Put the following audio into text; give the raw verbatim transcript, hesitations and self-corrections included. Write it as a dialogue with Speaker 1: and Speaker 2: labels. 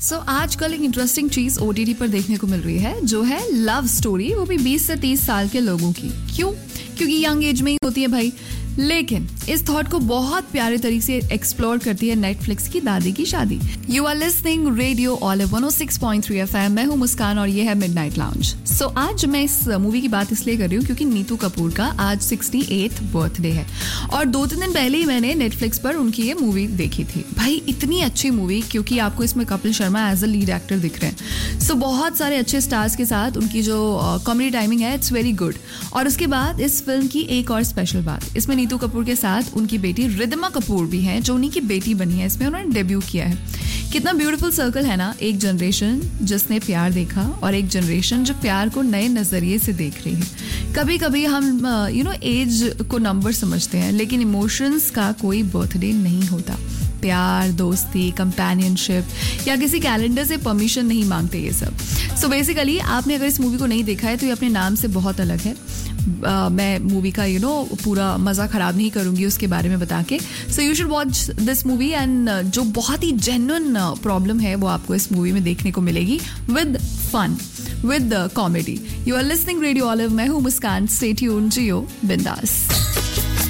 Speaker 1: सो so, आजकल एक interesting चीज ओटीटी पर देखने को मिल रही है जो है लव स्टोरी, वो भी बीस से तीस साल के लोगों की। क्यों? क्योंकि यंग एज में ही होती है भाई। लेकिन इस थॉट को बहुत प्यारे तरीके से एक्सप्लोर करती है नेटफ्लिक्स की दादी की शादी। You are listening radio olive one O six point three F M. मैं हूँ मुस्कान और ये है मिडनाइट लाउंज। सो आज मैं इस मूवी की बात इसलिए कर रही हूँ क्योंकि नीतू कपूर का आज सिक्सटी एथ बर्थडे है और दो तीन दिन पहले ही मैंने नेटफ्लिक्स पर उनकी ये मूवी देखी थी। भाई इतनी अच्छी मूवी, क्योंकि आपको इसमें Kapil Sharma as a lead actor दिख रहे हैं। सो so, बहुत सारे अच्छे स्टार्स के साथ उनकी जो कॉमेडी टाइमिंग है इट्स वेरी गुड। और उसके बाद इस फिल्म की एक और स्पेशल बात, इसमें नीतू कपूर के साथ उनकी बेटी रिद्धिमा कपूर भी हैं जो उन्हीं की बेटी बनी है। इसमें उन्होंने डेब्यू किया है। कितना ब्यूटीफुल सर्कल है ना, एक जनरेशन जिसने प्यार देखा और एक जनरेशन जो प्यार को नए नजरिए से देख रही है। कभी कभी हम यू नो एज को नंबर समझते हैं, लेकिन इमोशंस का कोई बर्थडे नहीं होता। प्यार, दोस्ती, कंपेनियनशिप या किसी कैलेंडर से परमिशन नहीं मांगते ये सब। सो बेसिकली आपने अगर इस मूवी को नहीं देखा है तो ये अपने नाम से बहुत अलग है। Uh, मैं मूवी का यू you नो know, पूरा मज़ा ख़राब नहीं करूँगी उसके बारे में बता के। So you should watch this movie and जो बहुत ही जेन्युइन प्रॉब्लम है वो आपको इस मूवी में देखने को मिलेगी with fun, with comedy. You are listening radio olive. मैं हूँ मुस्कान। स्टे ट्यून्ड, जियो बिंदास।